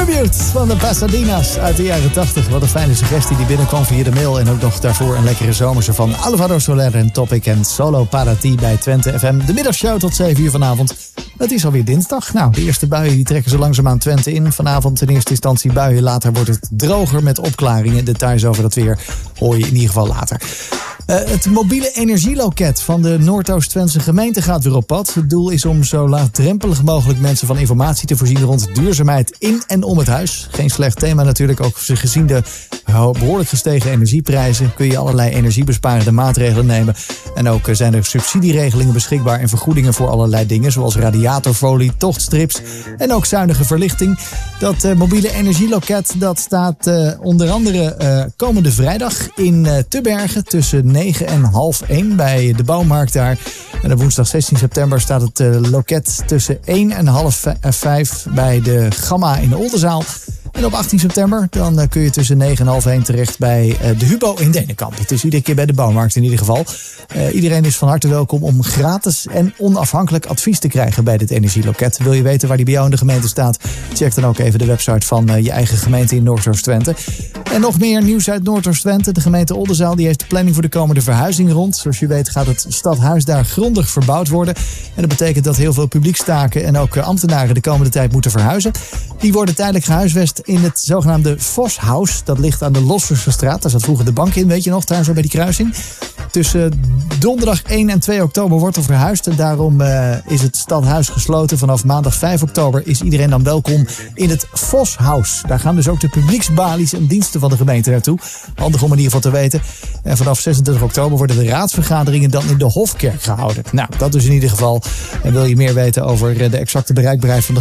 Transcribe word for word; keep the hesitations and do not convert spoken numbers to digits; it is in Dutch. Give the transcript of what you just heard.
Tribute van de Pasadena's uit de jaren tachtig. Wat een fijne suggestie die binnenkwam via de mail. En ook nog daarvoor een lekkere zomerse van Alvaro Soler en Topic en Solo Para Ti bij Twente F M. De middagshow tot zeven uur vanavond. Het is alweer dinsdag. Nou, de eerste buien die trekken zo langzaamaan Twente in. Vanavond in eerste instantie buien. Later wordt het droger met opklaringen. Details over dat weer hoor je in ieder geval later. Uh, het mobiele energieloket van de Noordoost-Twentse gemeente gaat weer op pad. Het doel is om zo laagdrempelig mogelijk mensen van informatie te voorzien rond duurzaamheid in en om het huis. Geen slecht thema natuurlijk, ook gezien de behoorlijk gestegen energieprijzen kun je allerlei energiebesparende maatregelen nemen. En ook zijn er subsidieregelingen beschikbaar en vergoedingen voor allerlei dingen, zoals radiatorfolie, tochtstrips en ook zuinige verlichting. Dat uh, mobiele energieloket dat staat uh, onder andere uh, komende vrijdag in uh, Tubbergen tussen negen en half één bij de bouwmarkt daar. En op woensdag zestien september staat het uh, loket tussen één en half vijf bij de Gamma in de Oldenzaal. En op achttien september dan uh, kun je tussen negen en half één terecht bij uh, de Hubo in Denenkamp. Het is iedere keer bij de bouwmarkt in ieder geval. Uh, iedereen is van harte welkom om gratis en onafhankelijk advies te krijgen bij dit energieloket. Wil je weten waar die bij jou in de gemeente staat? Check dan ook even de website van uh, je eigen gemeente in Noordoost-Twente. En nog meer nieuws uit Noordoost-Twente. De gemeente Oldenzaal die heeft de planning voor de komende verhuizing rond. Zoals je weet gaat het stadhuis daar grondig verbouwd worden. En dat betekent dat heel veel publiekstaken en ook ambtenaren de komende tijd moeten verhuizen. Die worden tijdelijk gehuisvest in het zogenaamde Voshuis. Dat ligt aan de Losserstraat. Daar zat vroeger de bank in, weet je nog, daar zo bij die kruising. Tussen donderdag één en twee oktober wordt er verhuisd. En daarom uh, is het stadhuis gesloten. Vanaf maandag vijf oktober is iedereen dan welkom in het Voshuis. Daar gaan dus ook de publieksbalies en diensten van de gemeente naartoe. Handig om in ieder geval te weten. En vanaf zesentwintig oktober worden de raadsvergaderingen dan in de Hofkerk gehouden. Nou, dat dus in ieder geval. En wil je meer weten over de exacte bereikbaarheid van de